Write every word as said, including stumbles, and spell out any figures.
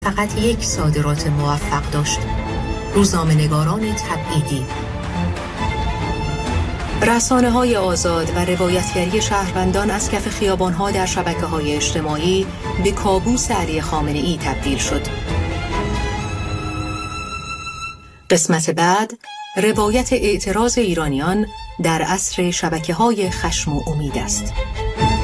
فقط یک صادرات موفق داشت: روزنامه‌نگاران تبعیدی. رسانه‌های آزاد و روایتگری شهروندان از کف خیابان‌ها در شبکه‌های اجتماعی به کابوس علی خامنه‌ای تبدیل شد. قسمت بعد، روایت اعتراض ایرانیان در عصر شبکه‌های خشم و امید است.